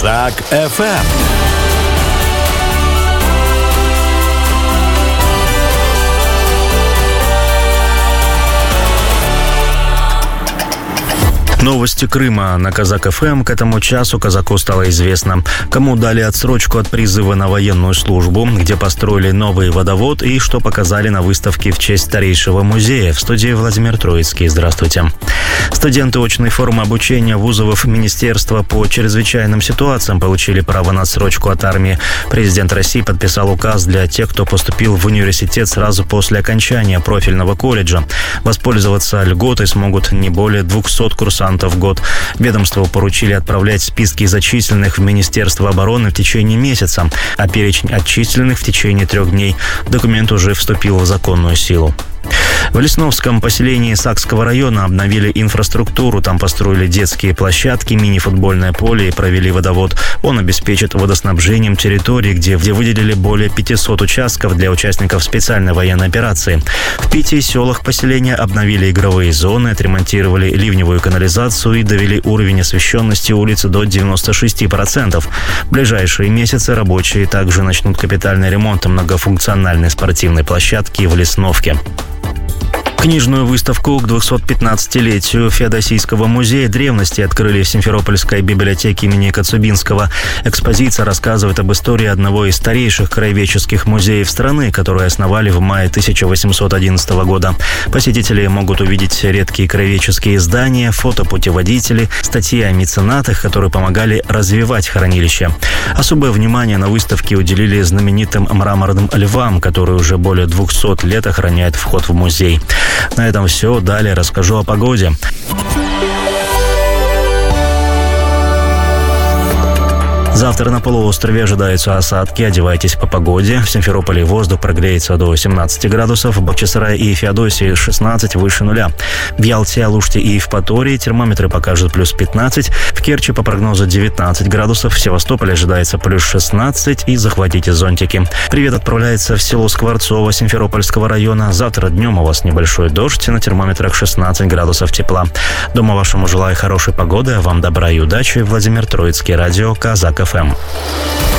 Казак ФМ. Новости Крыма на Казак ФМ. К этому часу казаку стало известно, кому дали отсрочку от призыва на военную службу, где построили новый водовод и что показали на выставке в честь старейшего музея. В студии Владимир Троицкий. Здравствуйте. Студенты очной формы обучения вузов Министерства по чрезвычайным ситуациям получили право на отсрочку от армии. Президент России подписал указ для тех, кто поступил в университет сразу после окончания профильного колледжа. Воспользоваться льготой смогут не более 200 курсантов в год. Ведомству поручили отправлять списки зачисленных в Министерство обороны в течение месяца, а перечень отчисленных в течение 3 дней. Документ уже вступил в законную силу. В Лесновском поселении Сакского района обновили инфраструктуру. Там построили детские площадки, мини-футбольное поле и провели водовод. Он обеспечит водоснабжением территории, где выделили более 500 участков для участников специальной военной операции. В 5 селах поселения обновили игровые зоны, отремонтировали ливневую канализацию и довели уровень освещенности улиц до 96%. В ближайшие месяцы рабочие также начнут капитальный ремонт многофункциональной спортивной площадки в Лесновке. Книжную выставку к 215-летию Феодосийского музея древности открыли в Симферопольской библиотеке имени Коцюбинского. Экспозиция рассказывает об истории одного из старейших краеведческих музеев страны, который основали в мае 1811 года. Посетители могут увидеть редкие краеведческие издания, фотопутеводители, статьи о меценатах, которые помогали развивать хранилище. Особое внимание на выставке уделили знаменитым мраморным львам, которые уже более 200 лет охраняют вход в музей. На этом все. Далее расскажу о погоде. Завтра на полуострове ожидаются осадки. Одевайтесь по погоде. В Симферополе воздух прогреется до 17 градусов. В Бахчисарае и Феодосии 16 выше нуля. В Ялте, Алуште и Евпатории термометры покажут плюс 15. В Керчи по прогнозу 19 градусов. В Севастополе ожидается плюс 16. И захватите зонтики. Привет отправляется в село Скворцово Симферопольского района. Завтра днем у вас небольшой дождь. На термометрах 16 градусов тепла. Дома вашему желаю хорошей погоды. Вам добра и удачи. Владимир Троицкий. Радио Казак ФМ.